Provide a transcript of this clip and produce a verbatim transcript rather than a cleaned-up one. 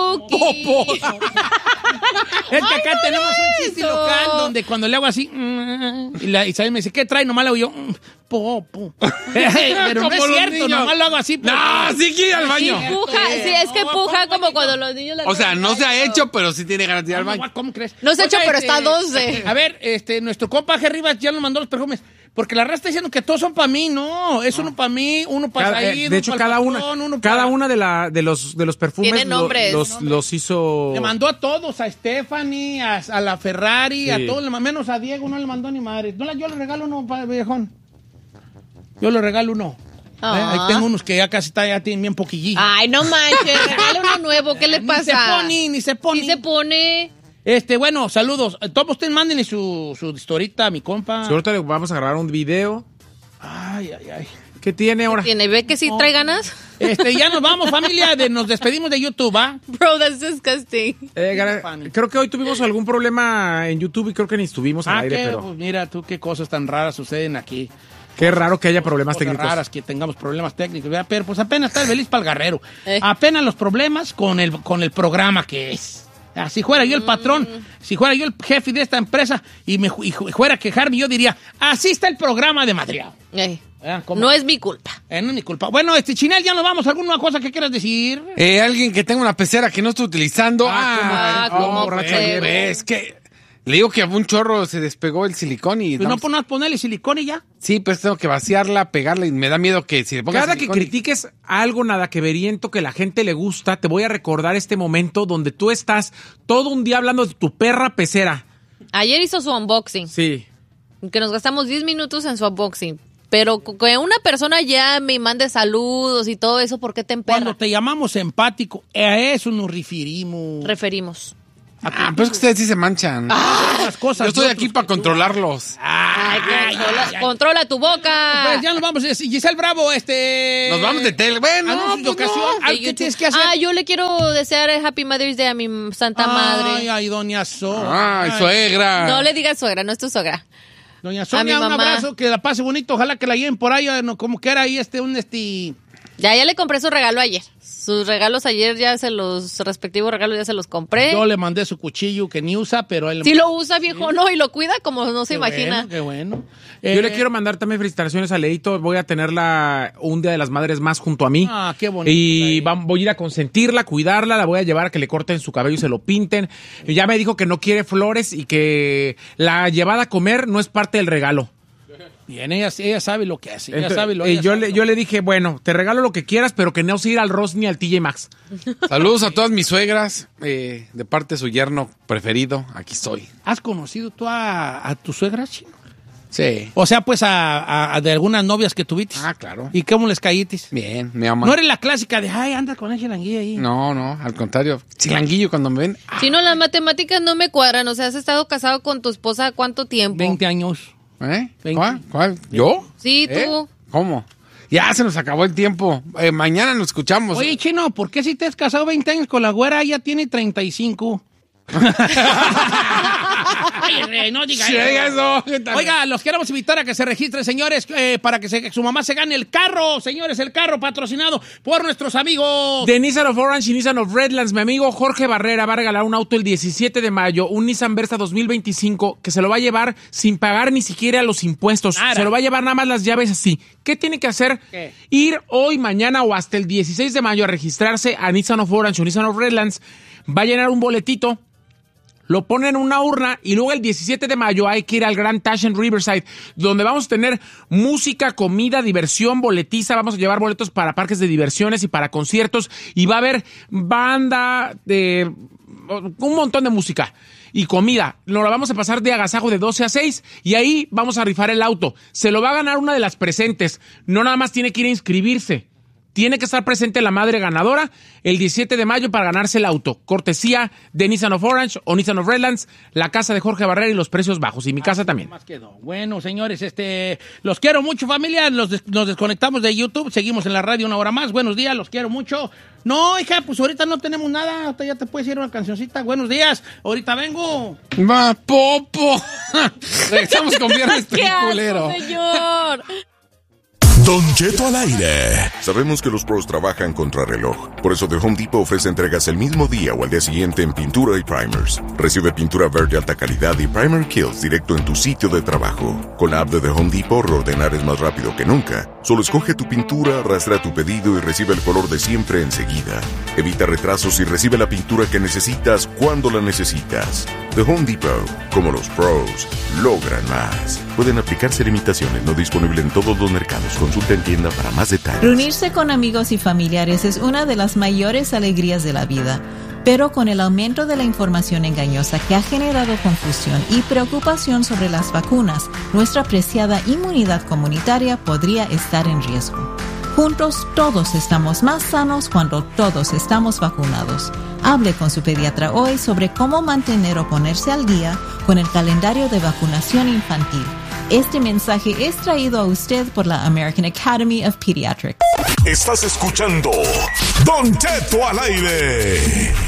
Chucky. Popo. Es que acá no tenemos un chiste eso. local donde cuando le hago así, mm, y la Isabel me dice, ¿qué trae? Nomás le hago yo, mm, popo. Pero no Como es los cierto, niños. nomás lo hago así. porque- No, sí quiere ir al baño. Puja, sí, es que No, puja ¿cómo, como cuando los niños... O sea, no se ha hecho, pero sí tiene ganas de ir al ¿Cómo, baño. ¿Cómo crees? No se ha hecho, Oiga, pero este, está a doce. A ver, este, nuestro compa Rivas ya nos mandó los perfumes. Porque la raza está diciendo que todos son para mí. No, es uno para mí, uno para Cada- eh, Said, de uno hecho, para el cada patrón, una, uno cada para- una de, la, de, los, de los perfumes Tiene lo- nombres. los, los hizo... Le mandó a todos, a Stephanie, a, a la Ferrari, Sí. a todos, le- menos a Diego, no le mandó ni madre. No, la- yo le regalo uno, pa- viejón. Yo le regalo uno. Ah. Eh, ahí tengo unos que ya casi está, ya tienen bien poquillito. Ay, no manches, regale uno nuevo, ¿qué le Ni pasa? se pone, ni se pone. Sí se pone. Este, bueno, saludos. Todos ustedes mándenle su, su historita a mi compa. Sí, ahorita le vamos a grabar un video. Ay, ay, ay. ¿Qué tiene ahora? ¿Tiene? ¿Ve que sí trae ganas? Este, ya nos vamos, familia. De, nos despedimos de YouTube, ¿ah? Bro, that's disgusting. Eh, gra- Fanny. creo que hoy tuvimos algún problema en YouTube y creo que ni estuvimos al Ah, aire, que, pero pues mira tú qué cosas tan raras suceden aquí. qué raro que haya problemas Cosas técnicos. raras que tengamos problemas técnicos, ¿verdad? Pero pues apenas está el feliz para el guerrero. Eh. Apenas los problemas con el, con el programa que es. Ah, si fuera yo el patrón, si fuera yo el jefe de esta empresa y me ju- y ju- fuera a quejarme, yo diría, así está el programa de Madriao. Ey, ¿Verdad? ¿Cómo? no es mi culpa. Eh, no es mi culpa. Bueno, este Chinel, ya nos vamos. ¿Alguna cosa que quieras decir? Eh, alguien que tenga una pecera que no esté utilizando. Ah, Ah, ¿cómo borracho fue? ayer. Es que le digo que a un chorro se despegó el silicón y... Pues no vamos- pones ponerle silicón y ya. Sí, pues tengo que vaciarla, pegarla y me da miedo que si le pongas Cada que silicón y- critiques algo nada que veriento que la gente le gusta, te voy a recordar este momento donde tú estás todo un día hablando de tu perra pecera. Ayer hizo su unboxing, Sí. que nos gastamos diez minutos en su unboxing. Pero que una persona ya me mande saludos y todo eso, ¿por qué te Cuando emperra? te llamamos empático, a eso nos referimos. Referimos. Ah, pero es que ustedes sí se manchan. Las cosas Yo estoy de aquí otros para que tú- controlarlos. Ay, ay, controla, ay, ay. controla tu boca. Pues ya nos vamos. Giselle Bravo, este... Nos vamos de tele. Bueno, Anuncios de pues ocasión. no. ¿Algo De que YouTube. tienes que hacer? Ah, yo le quiero desear Happy Mother's Day a mi santa Ay, madre. ay, doña So. Ay, suegra. No le digas suegra, no es tu suegra. Doña A Sonia, mi un mamá. abrazo, que la pase bonito. Ojalá que la lleven por ahí, no, como que era ahí este, un este... Ya, ya le compré su regalo ayer. Sus regalos ayer ya se los, respectivos regalos ya se los compré. Yo le mandé su cuchillo que ni usa, pero él... Si lo usa, viejo, no, y lo cuida como no se Qué imagina. bueno, qué bueno. Yo Eh, le quiero mandar también felicitaciones a Leito. Voy a tenerla un Día de las Madres más junto a mí. Ah, qué bonito. Y vam- voy a ir a consentirla, cuidarla, la voy a llevar a que le corten su cabello y se lo pinten. Y ya me dijo que no quiere flores y que la llevada a comer no es parte del regalo. Bien, ella, ella sabe lo que hace. Ella Entonces, sabe lo y ella yo, sabe le, lo- yo le dije, bueno, te regalo lo que quieras, pero que no se ir al Ross ni al T J Maxx. Saludos a todas mis suegras, eh, de parte de su yerno preferido. Aquí estoy. ¿Has conocido tú a, a tu suegra, Chino? Sí. O sea, pues a, a- a de algunas novias que tuviste. Ah, claro. ¿Y cómo les caíste? Bien, me ama. No eres la clásica de, ay, anda con el chilanguillo ahí. No, no, al contrario. Chilanguillo cuando me ven. ah, Si no, las matemáticas no me cuadran. O sea, has estado casado con tu esposa ¿cuánto tiempo? veinte años. ¿Eh? veinte. ¿Cuál? ¿Cuál? ¿Yo? Sí, ¿Eh? tú. ¿Cómo? Ya se nos acabó el tiempo. Eh, mañana nos escuchamos. Oye, Chino, ¿por qué si te has casado veinte años con la güera, ella tiene treinta y cinco? Ay, rey, no diga Sí, eso. eso. Oiga, los queremos invitar a que se registren, señores, eh, para que, se- que su mamá se gane el carro. Señores, el carro patrocinado por nuestros amigos. De Nissan of Orange y Nissan of Redlands, mi amigo Jorge Barrera va a regalar un auto el diecisiete de mayo, un Nissan Versa dos mil veinticinco, que se lo va a llevar sin pagar ni siquiera los impuestos. Nada. Se lo va a llevar nada más las llaves así. ¿Qué tiene que hacer? ¿Qué? Ir hoy, mañana o hasta el dieciséis de mayo a registrarse a Nissan of Orange o Nissan of Redlands. Va a llenar un boletito. Lo ponen en una urna y luego el diecisiete de mayo hay que ir al Grand Tash en Riverside, donde vamos a tener música, comida, diversión, boletiza. Vamos a llevar boletos para parques de diversiones y para conciertos. Y va a haber banda, de un montón de música y comida. Nos la vamos a pasar de agasajo de doce a seis y ahí vamos a rifar el auto. Se lo va a ganar una de las presentes. No nada más tiene que ir a inscribirse. Tiene que estar presente la madre ganadora el diecisiete de mayo para ganarse el auto. Cortesía de Nissan of Orange o Nissan of Redlands, la casa de Jorge Barrera y los precios bajos. Y mi casa también. Más quedó. Bueno, señores, este, los quiero mucho, familia. Los des- nos desconectamos de YouTube. Seguimos en la radio una hora más. Buenos días, los quiero mucho. No, hija, pues ahorita no tenemos nada. Ahorita ya te puedes ir una cancioncita. Buenos días. Ahorita vengo. Va, Popo. Regresamos con viernes ¡Qué asco, peliculero. señor! Don Cheto al aire. Sabemos que los pros trabajan contra reloj. Por eso The Home Depot ofrece entregas el mismo día o al día siguiente en pintura y primers. Recibe pintura verde alta calidad y primer kills directo en tu sitio de trabajo. Con la app de The Home Depot, reordenar es más rápido que nunca. Solo escoge tu pintura, arrastra tu pedido y recibe el color de siempre enseguida. Evita retrasos y recibe la pintura que necesitas cuando la necesitas. The Home Depot, como los pros, logran más. Pueden aplicarse limitaciones, no disponible en todos los mercados. Consulta en tienda para más detalles. Reunirse con amigos y familiares es una de las mayores alegrías de la vida. Pero con el aumento de la información engañosa que ha generado confusión y preocupación sobre las vacunas, nuestra preciada inmunidad comunitaria podría estar en riesgo. Juntos todos estamos más sanos cuando todos estamos vacunados. Hable con su pediatra hoy sobre cómo mantener o ponerse al día con el calendario de vacunación infantil. Este mensaje es traído a usted por la American Academy of Pediatrics. Estás escuchando Don Cheto al aire.